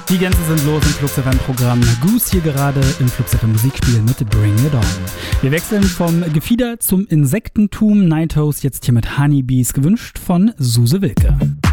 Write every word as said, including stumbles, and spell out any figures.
Die Gänse sind los im Flux F M-Programm. Goose hier gerade im Flux F M Musikspiel mit Bring It On. Wir wechseln vom Gefieder zum Insektentum. Night Host jetzt hier mit Honeybees, gewünscht von Suse Wilke.